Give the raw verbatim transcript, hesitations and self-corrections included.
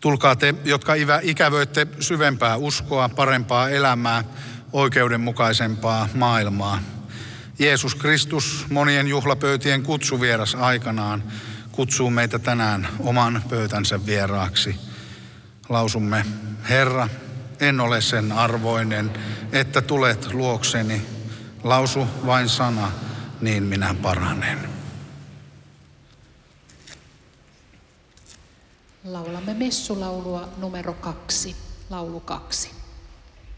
Tulkaa te, jotka ikävöitte syvempää uskoa, parempaa elämää, oikeudenmukaisempaa maailmaa. Jeesus Kristus monien juhlapöytien kutsuvieras aikanaan kutsuu meitä tänään oman pöytänsä vieraaksi. Lausumme: Herra, en ole sen arvoinen, että tulet luokseni. Lausu vain sana, niin minä paranen. Laulamme messulaulua numero kaksi, laulu kaksi.